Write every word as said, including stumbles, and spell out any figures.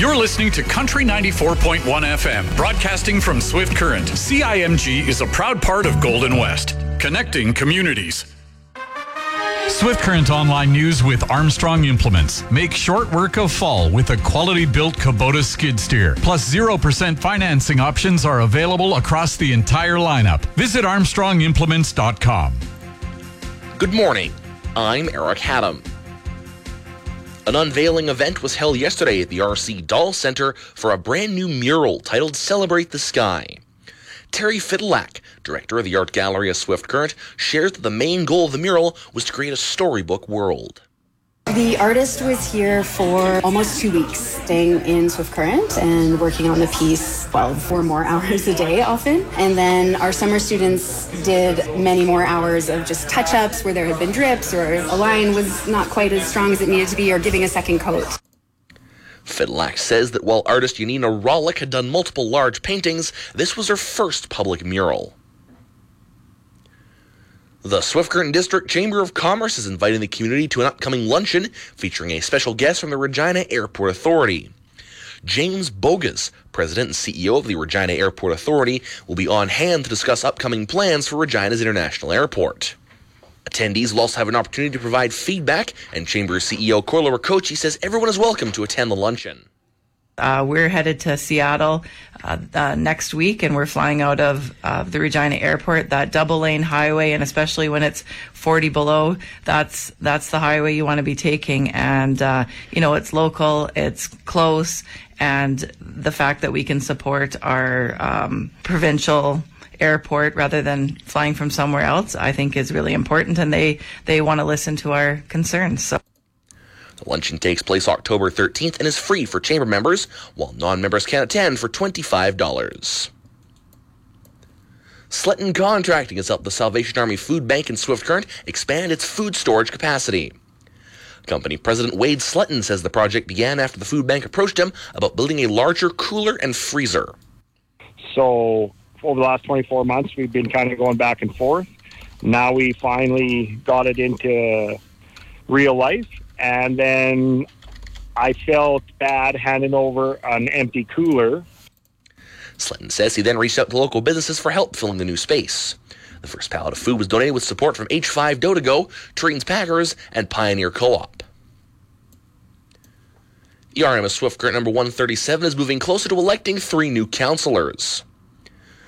You're listening to Country ninety-four point one F M, broadcasting from Swift Current. C I M G is a proud part of Golden West, connecting communities. Swift Current Online News with Armstrong Implements. Make short work of fall with a quality-built Kubota skid steer. Plus zero percent financing options are available across the entire lineup. Visit armstrong implements dot com. Good morning. I'm Eric Haddam. An unveiling event was held yesterday at the R C Dahl Centre for a brand new mural titled Celebrate the Sky. Terry Fiddlack, director of the Art Gallery of Swift Current, shares that the main goal of the mural was to create a storybook world. The artist was here for almost two weeks, staying in Swift Current and working on the piece, well, four more hours a day often. And then our summer students did many more hours of just touch-ups where there had been drips or a line was not quite as strong as it needed to be or giving a second coat. Fiddlack says that while artist Yanina Rollick had done multiple large paintings, this was her first public mural. The Swift Current District Chamber of Commerce is inviting the community to an upcoming luncheon featuring a special guest from the Regina Airport Authority. James Bogus, President and C E O of the Regina Airport Authority, will be on hand to discuss upcoming plans for Regina's International Airport. Attendees will also have an opportunity to provide feedback, and Chamber C E O Corla Ricochi says everyone is welcome to attend the luncheon. Uh, we're headed to Seattle uh, uh, next week, and we're flying out of uh, the Regina Airport. That double-lane highway, and especially when it's forty below, that's that's the highway you want to be taking. And uh, you know, it's local, it's close, and the fact that we can support our um, provincial airport rather than flying from somewhere else, I think is really important, and they they want to listen to our concerns. So. The luncheon takes place October thirteenth and is free for chamber members, while non-members can attend for twenty-five dollars. Sletton Contracting has helped the Salvation Army Food Bank in Swift Current expand its food storage capacity. Company President Wade Sletton says the project began after the food bank approached him about building a larger cooler and freezer. So over the last twenty-four months, we've been kind of going back and forth. Now we finally got it into real life. And then I felt bad handing over an empty cooler. Sletton says he then reached out to local businesses for help filling the new space. The first pallet of food was donated with support from H five Dough to Go, Turing's Packers, and Pioneer Co-op. E R M S Swift Current number one thirty-seven is moving closer to electing three new councillors.